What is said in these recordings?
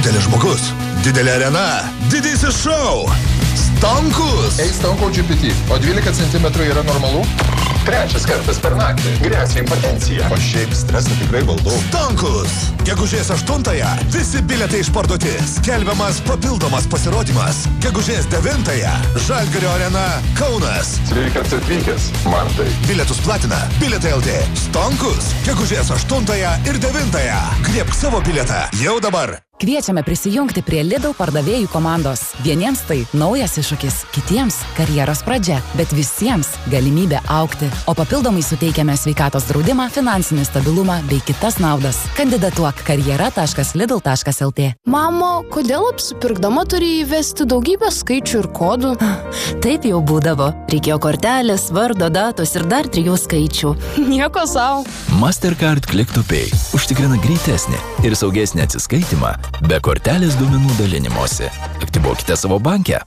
Didelis žmogus, didelė arena, didysis šou. Stonkus. Stonko GPT. O 12 cm yra normalu? Trečias kartas per naktį. Grėsia impotencija. O šiaip stresą tikrai valdau. Stonkus. Gegužės 8-ąją visi bilietai išparduoti. Skelbiamas papildomas pasirodymas. Gegužės 9-ąją Žalgirio arena Kaunas. Sveikas atvykęs, Martai. Bilietus platina Bilietai LT. Stonkus. Gegužės 8-ąją ir 9-ąją. Griebk savo bilietą jau dabar. Kviečiame prisijungti prie Lidl pardavėjų komandos. Vieniems tai naujas iššūkis, kitiems karjeros pradžia, bet visiems galimybė augti. O papildomai suteikiame sveikatos draudimą, finansinį stabilumą bei kitas naudas. Kandidatuok karjera.lidl.lt. Mamo, kodėl apsipirkdama turi įvesti daugybę skaičių ir kodų? Taip jau būdavo. Reikėjo kortelės, vardo, datos ir dar 3 skaičių. Nieko sau. Mastercard Click to Pay užtikrina greitesnį ir saugesnį atsiskaitimą be kortelės duomenų dalinimosi. Aktyvuokite savo bankę.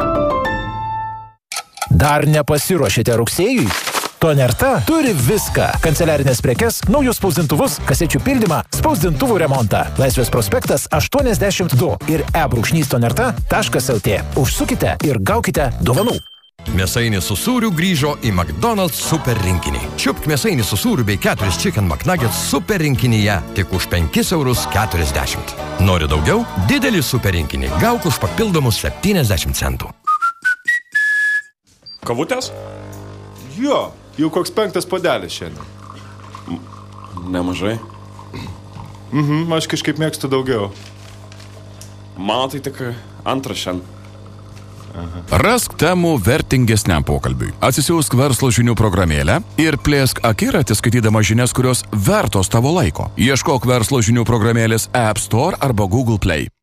Dar nepasiruošėte rugsėjui? Tonerta turi viską. Kanceliarinės prekes, naujus spausdintuvus, kasečių pildymą, spausdintuvų remontą. Laisvės prospektas 82 ir e-tonerta.lt. Užsukite ir gaukite dovanų. Mėsainis su sūriu grįžo į McDonald's super rinkinį. Čiupk mėsainį su sūriu bei 4 Chicken McNuggets super rinkinyje tik už 5,40 €. Nori daugiau? Didelį super rinkinį gauk už papildomus 70 centų. Kavutės? Jo, jau koks 5 puodelis šiandien. Nemažai. Aš kažkaip mėgstu daugiau. Mano tai tik 2 šiandien. Rask temų vertingesniam pokalbiui. Atsisiųsk verslo žinių programėlę ir plėsk akiratį skaitydama žinias, kurios vertos tavo laiko. Ieškok verslo žinių programėlės App Store arba Google Play.